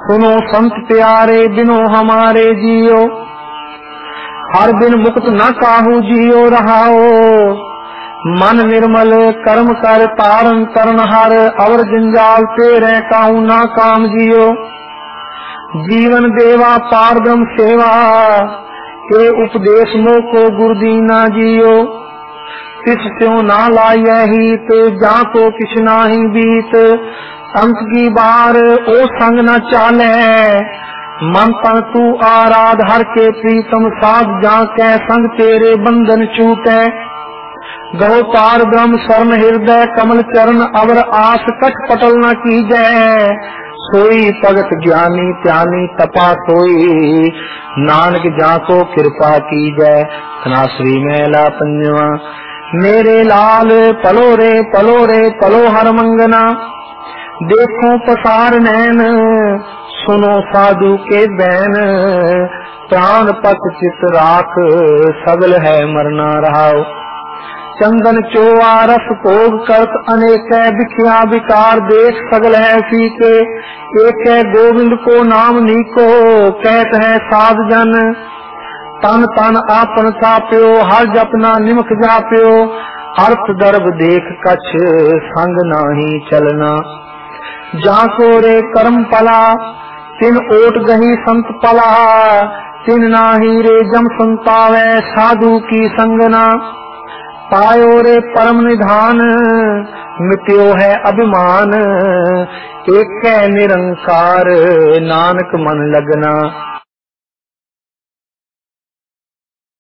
सुनो संत प्यारे बिनो हमारे जियो, हर बिन मुक्त न काहू जियो रहाओ। मन निर्मल कर्म कर तारन तरन हर, अवर जंजाल तेरे काहू ना काम जियो। जीवन देवा पार ब्रह्म सेवा, के उपदेश मोको गुरुदीना जियो। तिस त्यों ना लाये हीत, जा को किछ नाही बीत। अंत की बार ओ संग न चाले, मन तन तू आराध हर के प्रीतम साध। जा कै संग तेरे बंधन छूटे, गहो पार ब्रह्म शरण हृदय कमल चरण। अवर आस कछ पटल न कीजै, सोई भगत ज्ञानी त्यानी तपा सोई। नानक जाको कृपा कीजै, तनाश्री मैला पंजवा। मेरे लाल पलो रे पलो रे पलो हर मंगना। देखो पसार नैन, सुनो साधु के बैन। प्राण पत चित राख, सगल है मरना रहाओ। चंदन चोआ रस भोग करत अनेक बिखिया विकार। देख सगल है फीके, एक है गोविंद को नाम नीको। कहत है साध जन, तन तन आपन साप्यो। हर जपना निमख जाप्यो, अर्थ दर्भ देख कछ संग नाही चलना। जाको रे कर्म पला, तिन ओट गही संत पला। तिन नाही रे जम संतावे, साधु की संगना। पायो रे परम निधान, मिट्यो है अभिमान। एक निरंकार, नानक मन लगना।